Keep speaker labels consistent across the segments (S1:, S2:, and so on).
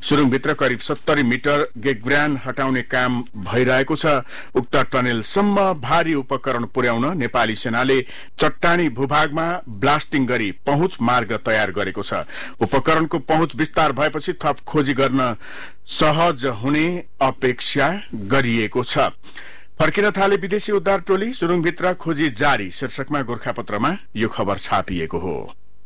S1: सुरुङभित्र करिब 70 मिटर गेग्ब्रान हटाउने काम भइरहेको छ। उक्त टनेलसम्म भारी उपकरण पुर्याउन नेपाली सेनाले चट्टानी भूभागमा ब्लास्टिङ गरी पहुँच मार्ग तयार गरेको छ। उपकरणको पहुँच विस्तार भएपछि थप खोजी गर्न सहज हुने अपेक्षा गरिएको छ। फर्किन थाले विदेशी उद्धार टोली, सुरुङभित्र खोजी जारी शीर्षकमा गोरखापत्रमा यो खबर छापिएको हो।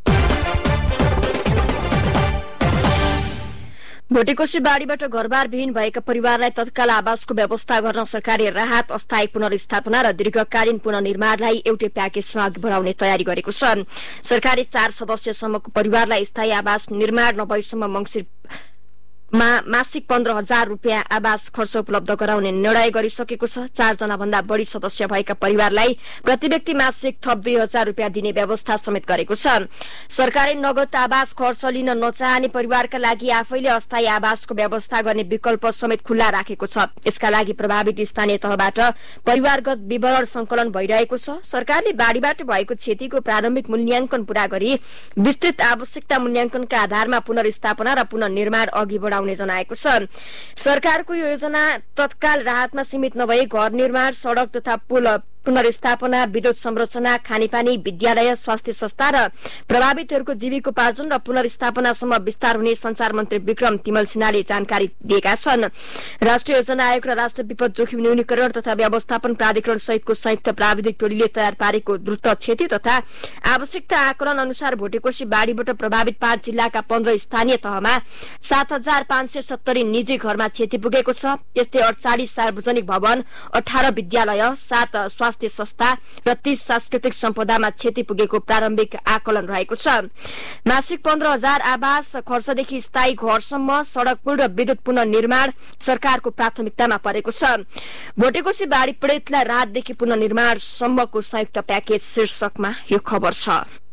S2: भोटेकोशी बाढ़ीबाट घरबारविहीन भएका परिवारलाई तत्काल आवासको व्यवस्था गर्न सरकारले राहत, अस्थायी पुनर्स्थापना र दीर्घकालीन पुनर्निर्माणलाई एउटै प्याकेजमा अघि बढ़ाउने तयारी गरेको छ। सरकारले 4 सदस्यसम्मको परिवारलाई स्थायी आवास निर्माण नभएसम्म मंसिरमा मासिक 15,000 रुपियाँ आवास खर्च उपलब्ध गराउने निर्णय गरिसकेको छ। 4 जना भन्दा बढ़ी सदस्य भएका परिवारलाई प्रति व्यक्ति मासिक थप 2,000 रुपियाँ दिने व्यवस्था समेत गरेको छ। सरकारले नगद आवास खर्च लिन नचाहने परिवारका लागि आफैले अस्थायी आवासको व्यवस्था गर्ने विकल्प समेत खुल्ला राखेको छ। यसका लागि प्रभावित स्थानीय तहबाट परिवारगत विवरण संकलन भइरहेको छ। सरकारले बाढ़ीबाट भएको क्षतिको प्रारम्भिक मूल्याङ्कन पूरा गरी विस्तृत आवश्यकता मूल्याङ्कनका आधारमा पुनर्स्थापना र पुनर्निर्माण अघि बढ़ाउने जनाएको छ। सरकारको योजना तत्काल राहतमा सीमित नभई घर निर्माण, सड़क तथा पुल पुनर्स्थापना, विद्युत संरचना, खानेपानी, विद्यालय, स्वास्थ्य संस्था र प्रभावितहरूको जीविकोपार्जन र पुनर्स्थापनासम्म विस्तार हुने संचार मन्त्री विक्रम तिमल सिन्हाले जानकारी दिएका छन्। राष्ट्रिय योजना आयोग र राष्ट्र विपद जोखिम न्यूनीकरण तथा व्यवस्थापन प्राधिकरण सहितको संयुक्त प्राविधिक टोलीले तयार पारेको द्रुत क्षति तथा आवश्यकता आकलन अनुसार भोटेकोशी बाढ़ीबाट प्रभावित 5 जिल्लाका 15 स्थानीय तहमा 7,570 निजी घरमा क्षति पुगेको छ। त्यस्तै 48 सार्वजनिक भवन, 18 विद्यालय, 7 स्वास्थ्य संस्था र 30 सांस्कृतिक सम्पदामा क्षति पुगेको प्रारम्भिक आकलन रहेको छ। मासिक 15,000 आवास खर्चदेखि स्थायी घरसम्म सड़क, पुल र विद्युत पुनर्निर्माण सरकारको प्राथमिकतामा परेको छ। भोटेकोशी बाढ़ी पीड़ितलाई राहतदेखि पुनर्निर्माणसम्मको संयुक्त प्याकेज शीर्षकमा यो खबर छ।